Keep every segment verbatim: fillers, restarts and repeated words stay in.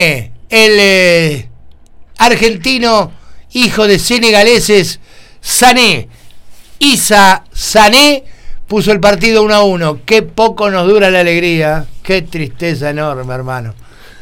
el eh, argentino, hijo de senegaleses, Sané, Issa Sané, puso el partido uno a uno. Qué poco nos dura la alegría, qué tristeza enorme, hermano.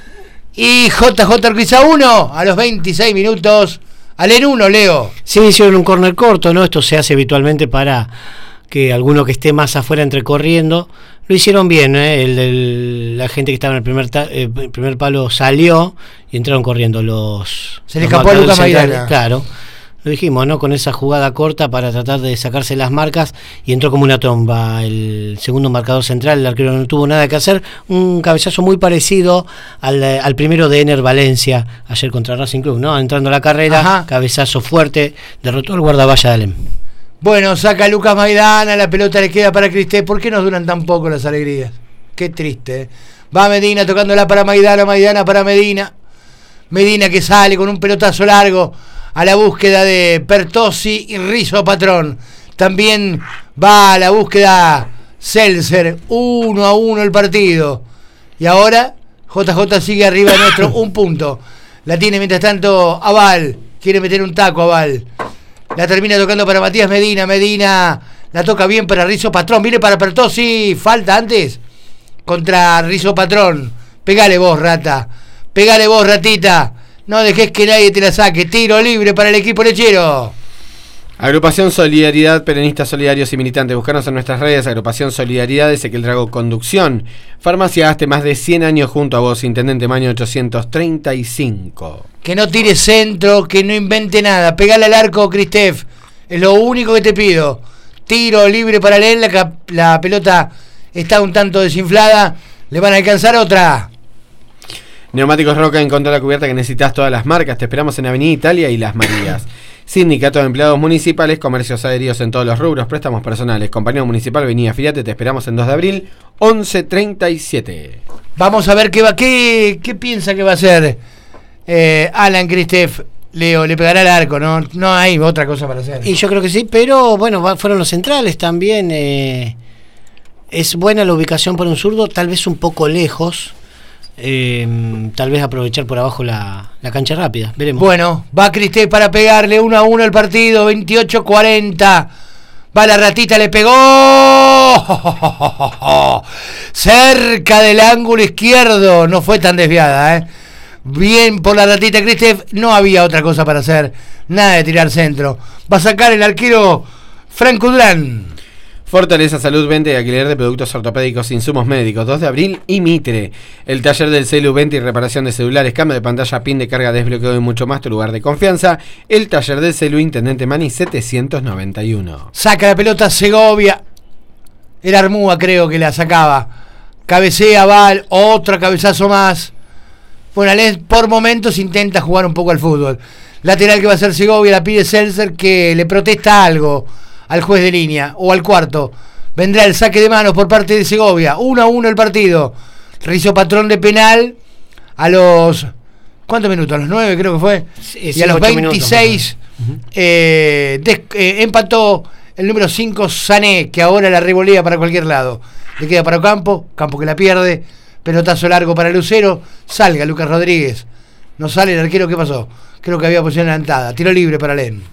Y J J Urquiza uno a los veintiséis minutos. Alén uno, Leo. Sí, hicieron un córner corto, ¿no? Esto se hace habitualmente para que alguno que esté más afuera entre corriendo. Lo hicieron bien, ¿eh? El, el, la gente que estaba en el primer, ta, eh, el primer palo salió y entraron corriendo los... Se le escapó a Lucas Maidana. Claro. Lo dijimos, ¿no? Con esa jugada corta para tratar de sacarse las marcas y entró como una tromba el segundo marcador central. El arquero no tuvo nada que hacer. Un cabezazo muy parecido al, al primero de Ener Valencia ayer contra Racing Club, ¿no? Entrando a la carrera, ajá, cabezazo fuerte, derrotó al guardaballa de Alem. Bueno, saca Lucas Maidana, la pelota le queda para Cristé. ¿Por qué nos duran tan poco las alegrías? Qué triste, ¿eh? Va Medina tocándola para Maidana, Maidana para Medina. Medina que sale con un pelotazo largo a la búsqueda de Pertossi y Rizzo Patrón. También va a la búsqueda Seltzer. Uno a uno el partido. Y ahora J J sigue arriba de nuestro un punto. La tiene mientras tanto Aval. Quiere meter un taco Aval. La termina tocando para Matías Medina. Medina la toca bien para Rizzo Patrón. Viene para Pertossi. Falta antes contra Rizzo Patrón. Pegale vos, rata. Pegale vos, ratita. No dejes que nadie te la saque. Tiro libre para el equipo lechero. Agrupación Solidaridad, Peronistas Solidarios y Militantes. Buscarnos en nuestras redes. Agrupación Solidaridad, Ezequiel Drago Conducción. Farmacia Aste, más de cien años junto a vos. Intendente Maño ochocientos treinta y cinco. Que no tire centro, que no invente nada. Pegale al arco, Cristef. Es lo único que te pido. Tiro libre para él. La, la pelota está un tanto desinflada. Le van a alcanzar otra. Neumáticos Roca, encontrá la cubierta que necesitas, todas las marcas. Te esperamos en Avenida Italia y Las Marías. Sindicato de Empleados Municipales, comercios adheridos en todos los rubros, préstamos personales. Compañía Municipal, venía afiliate, te esperamos en dos de abril, once treinta y siete. Vamos a ver qué va, qué, qué piensa que va a hacer eh, Alan Cristef. Leo, le pegará al arco, ¿no? No hay otra cosa para hacer. Y yo creo que sí, pero bueno, va, fueron los centrales también. Eh, es buena la ubicación para un zurdo, tal vez un poco lejos. Eh, tal vez aprovechar por abajo la, la cancha rápida, veremos. Bueno, va Cristé para pegarle uno a uno el partido, veintiocho cuarenta. Va la ratita, le pegó cerca del ángulo izquierdo. No fue tan desviada, ¿eh? Bien por la ratita Cristé. No había otra cosa para hacer, nada de tirar centro. Va a sacar el arquero Franco Durán. Fortaleza Salud, venta y alquiler de productos ortopédicos, insumos médicos, dos de abril y Mitre. El taller del celu, venta y reparación de celulares, cambio de pantalla, pin de carga, desbloqueo y mucho más, tu lugar de confianza. El taller del celu, Intendente Mani setecientos noventa y uno. Saca la pelota Segovia. Era Armúa, creo que la sacaba. Cabecea Val, otro cabezazo más. Bueno, por momentos intenta jugar un poco al fútbol. Lateral que va a ser Segovia, la pide Seltzer, que le protesta algo al juez de línea, o al cuarto. Vendrá el saque de manos por parte de Segovia. uno a uno el partido. Rizzo Patrón de penal a los... ¿Cuántos minutos? A los nueve creo que fue. Sí, y a los veintiséis minutos, uh-huh. eh, des, eh, empató el número cinco Sané, que ahora la revolea para cualquier lado. Le queda para Campo, Campo que la pierde. Pelotazo largo para Lucero. Salga Lucas Rodríguez. No sale el arquero, ¿qué pasó? Creo que había posición adelantada. Tiro libre para Len.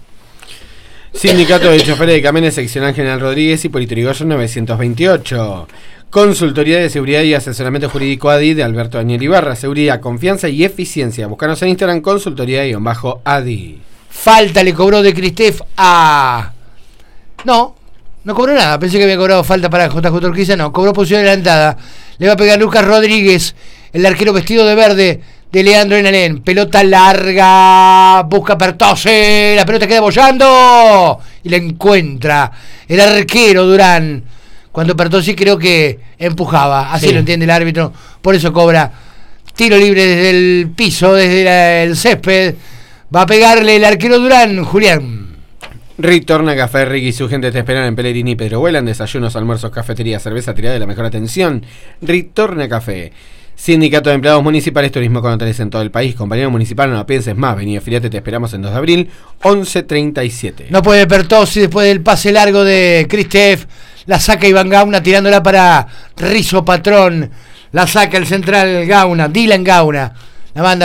Sindicato de Choferes de Camiones, Seccional General Rodríguez y Polito Yrigoyen novecientos veintiocho. Consultoría de Seguridad y Asesoramiento Jurídico A D I de Alberto Daniel Ibarra. Seguridad, confianza y eficiencia. Búscanos en Instagram, consultoría-A D I. Falta le cobró de Cristef a... No, no cobró nada. Pensé que había cobrado falta para J J Urquiza. No, cobró posición adelantada. Le va a pegar Lucas Rodríguez, el arquero vestido de verde de Leandro Enalén. Pelota larga, busca Pertossi, la pelota queda bollando y la encuentra el arquero Durán, cuando Pertossi creo que empujaba, así sí. Lo entiende el árbitro, por eso cobra tiro libre desde el piso, desde la, el césped. Va a pegarle el arquero Durán, Julián. Ritorna Café, Ricky y su gente te esperan en Pellegrini y Pedro Huelan. Desayunos, almuerzos, cafetería, cerveza, tirada de la mejor atención. Ritorna Café. Sindicato de Empleados Municipales, Turismo con hoteles en todo el país. Compañía Municipal, no la pienses más. Vení, afiliate, te esperamos en dos de abril, once treinta y siete. No puede Pertossi después del pase largo de Cristef. La saca Iván Gauna tirándola para Rizzo Patrón. La saca el central Gauna, Dylan Gauna. La manda